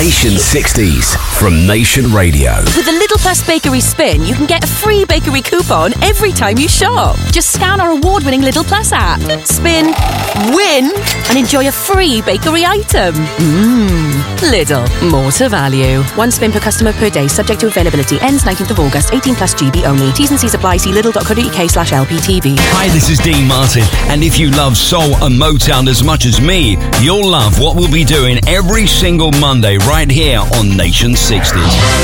Nation 60s from Nation Radio. With the Lidl Plus Bakery Spin, you can get a free bakery coupon every time you shop. Just scan our award-winning Lidl Plus app, spin, win, and enjoy a free bakery item. Lidl, more to value. One spin per customer per day, subject to availability. Ends 19th of August, 18 plus GB only. T's and C's apply. See lidl.co.uk/LPTV. Hi, this is Dean Martin, and if you love soul and Motown as much as me, you'll love what we'll be doing every single Monday right here on Nation 60s.